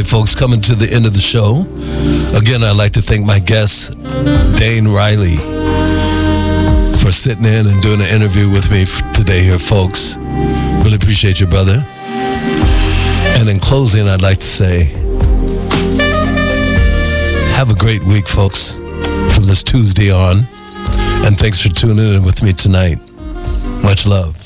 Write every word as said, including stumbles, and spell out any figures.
right, folks, coming to the end of the show. Again, I'd like to thank my guest, Dane Riley, for sitting in and doing an interview with me today here, folks. Really appreciate you, brother. And in closing, I'd like to say, have a great week, folks, from this Tuesday on. And thanks for tuning in with me tonight. Much love.